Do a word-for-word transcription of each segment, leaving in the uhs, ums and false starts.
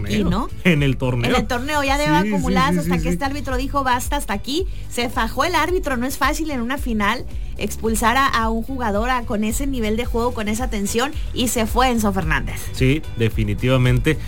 aquí, ¿no? En el torneo. En el torneo ya debe sí, acumuladas sí, sí, hasta sí, que sí. este árbitro dijo basta, hasta aquí. Se fajó el árbitro, no es fácil en una final expulsar a, a un jugador a, con ese nivel de juego, con esa tensión, y se fue Enzo Fernández. Sí, definitivamente.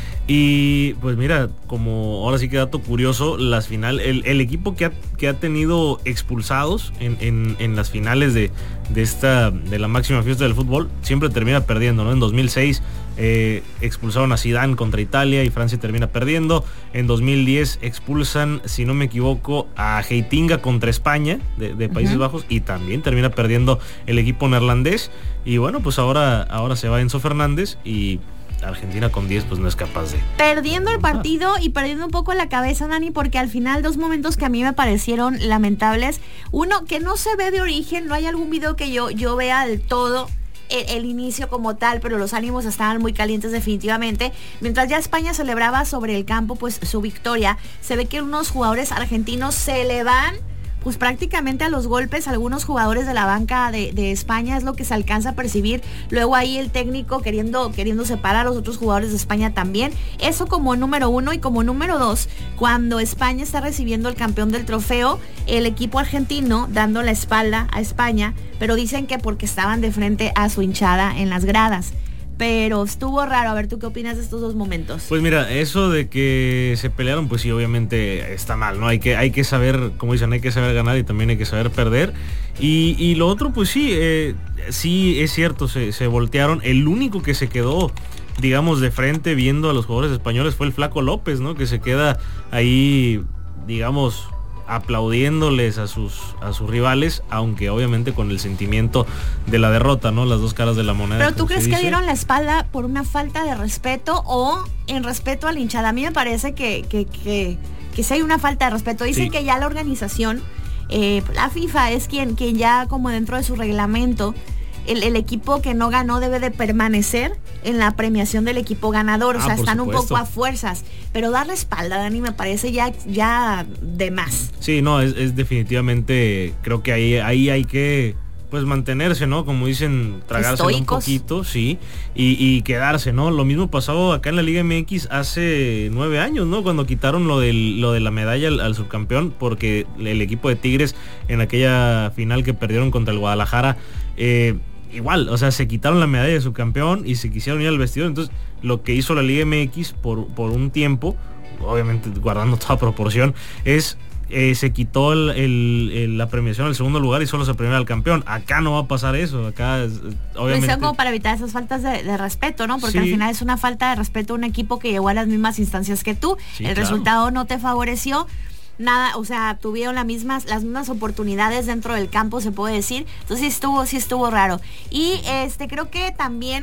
Y pues mira, como ahora sí que dato curioso, las final, el, el equipo que ha, que ha tenido expulsados en, en, en las finales de, de esta de la máxima fiesta del fútbol siempre termina perdiendo, ¿no? En dos mil seis eh, expulsaron a Zidane contra Italia y Francia termina perdiendo. En dos mil diez expulsan, si no me equivoco, a Heitinga contra España de, de Países uh-huh. Bajos y también termina perdiendo el equipo neerlandés. Y bueno, pues ahora, ahora se va Enzo Fernández y Argentina con diez pues no es capaz de... Perdiendo el partido y perdiendo un poco la cabeza, Dani, porque al final dos momentos que a mí me parecieron lamentables. Uno, que no se ve de origen, no hay algún video que yo, yo vea del todo el, el inicio como tal, pero los ánimos estaban muy calientes definitivamente. Mientras ya España celebraba sobre el campo pues su victoria, se ve que unos jugadores argentinos se le van pues prácticamente a los golpes algunos jugadores de la banca de, de España, es lo que se alcanza a percibir. Luego ahí el técnico queriendo, queriendo separar a los otros jugadores de España también. Eso como número uno. Y como número dos, cuando España está recibiendo el campeón del trofeo, el equipo argentino dando la espalda a España, pero dicen que porque estaban de frente a su hinchada en las gradas. Pero estuvo raro. A ver, ¿tú qué opinas de estos dos momentos? Pues mira, eso de que se pelearon, pues sí, obviamente está mal, ¿no? Hay que, hay que saber, como dicen, hay que saber ganar y también hay que saber perder. Y, y lo otro, pues sí, eh, sí es cierto, se, se voltearon. El único que se quedó, digamos, de frente viendo a los jugadores españoles fue el Flaco López, ¿no? Que se queda ahí, digamos, aplaudiéndoles a sus a sus rivales, aunque obviamente con el sentimiento de la derrota, ¿no? Las dos caras de la moneda. ¿Pero tú crees que dieron la espalda por una falta de respeto o en respeto a la hinchada? A mí me parece que que, que, que sí hay una falta de respeto. Dicen sí. que ya la organización, eh, la FIFA es quien, quien ya como dentro de su reglamento, el, el equipo que no ganó debe de permanecer en la premiación del equipo ganador, o ah, sea, están supuesto. un poco a fuerzas, pero dar la espalda, Dani, me parece ya, ya de más. Sí, no, es, es definitivamente, creo que ahí, ahí hay que pues mantenerse, ¿no? Como dicen, tragarse un poquito, sí, y, y quedarse, ¿no? Lo mismo pasó acá en la Liga M X hace nueve años, ¿no? Cuando quitaron lo, del, lo de la medalla al, al subcampeón, porque el equipo de Tigres en aquella final que perdieron contra el Guadalajara, eh, igual, o sea, se quitaron la medalla de subcampeón y se quisieron ir al vestidor. Entonces, lo que hizo la Liga M X por, por un tiempo, obviamente guardando toda proporción, es eh, se quitó el, el, el, la premiación al segundo lugar y solo se premia al campeón. Acá no va a pasar eso, acá es, obviamente... Pues como para evitar esas faltas de, de respeto, ¿no? Porque sí. al final es una falta de respeto a un equipo que llegó a las mismas instancias que tú. Sí, el claro. resultado no te favoreció. Nada, o sea, tuvieron las mismas, las mismas oportunidades dentro del campo, se puede decir. Entonces sí estuvo, sí estuvo raro. Y este creo que también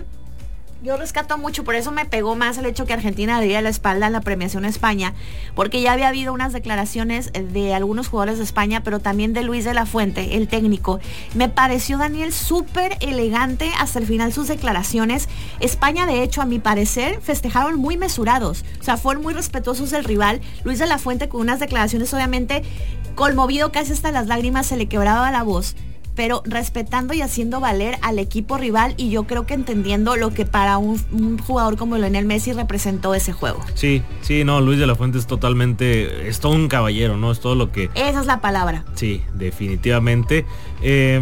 yo rescato mucho, por eso me pegó más el hecho que Argentina le diera la espalda a la premiación a España, porque ya había habido unas declaraciones de algunos jugadores de España, pero también de Luis de la Fuente, el técnico. Me pareció, Daniel, súper elegante hasta el final sus declaraciones. España, de hecho, a mi parecer, festejaron muy mesurados, o sea, fueron muy respetuosos del rival. Luis de la Fuente con unas declaraciones, obviamente, conmovido casi hasta las lágrimas, se le quebraba la voz, pero respetando y haciendo valer al equipo rival, y yo creo que entendiendo lo que para un, un jugador como Lionel Messi representó ese juego. Sí, sí, no, Luis de la Fuente es totalmente, es todo un caballero, ¿no? Es todo lo que... Esa es la palabra. Sí, definitivamente. Eh,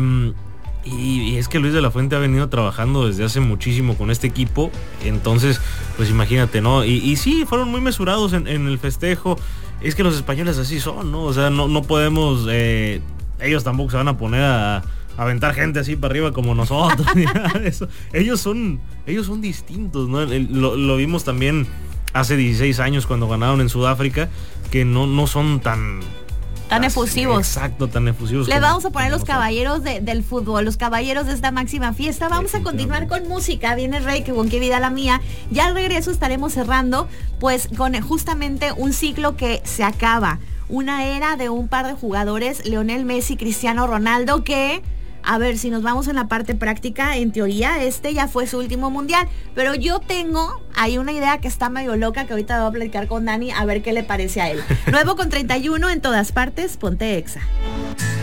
y, y es que Luis de la Fuente ha venido trabajando desde hace muchísimo con este equipo, entonces, pues imagínate, ¿no? Y, y sí, fueron muy mesurados en, en el festejo. Es que los españoles así son, ¿no? O sea, no, no podemos... Eh, ellos tampoco se van a poner a, a aventar gente así para arriba como nosotros. Ni nada de eso. Ellos son, ellos son distintos, ¿no? Lo, lo vimos también hace dieciséis años cuando ganaron en Sudáfrica, que no, no son tan... Tan efusivos. Exacto, tan efusivos. Les vamos a poner los caballeros de, del fútbol, los caballeros de esta máxima fiesta. Vamos a continuar con música. Viene Rey, que con qué vida la mía. Ya al regreso estaremos cerrando, pues, con justamente un ciclo que se acaba. Una era de un par de jugadores, Lionel Messi, Cristiano Ronaldo, que, a ver, si nos vamos en la parte práctica, en teoría este ya fue su último mundial, pero yo tengo, hay una idea que está medio loca que ahorita voy a platicar con Dani, a ver qué le parece a él. Nuevo con treinta y uno en todas partes, ponte Exa.